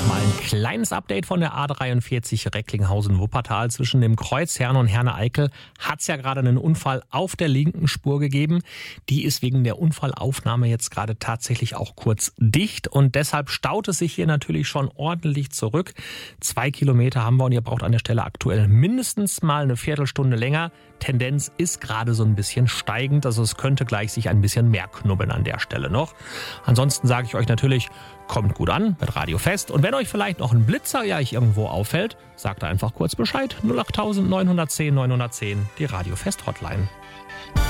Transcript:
Nochmal ein kleines Update von der A43 Recklinghausen-Wuppertal. Zwischen dem Kreuz Herne und Herne-Eickel hat es ja gerade einen Unfall auf der linken Spur gegeben. Die ist wegen der Unfallaufnahme jetzt gerade tatsächlich auch kurz dicht und deshalb staut es sich hier natürlich schon ordentlich zurück. 2 Kilometer haben wir und ihr braucht an der Stelle aktuell mindestens mal eine Viertelstunde länger. Tendenz ist gerade so ein bisschen steigend, also es könnte gleich sich ein bisschen mehr knubbeln an der Stelle noch. Ansonsten sage ich euch natürlich, kommt gut an mit Radio Fest. Und wenn euch vielleicht noch ein Blitzer irgendwo auffällt, sagt einfach kurz Bescheid. 08910 910, die Radio Fest Hotline.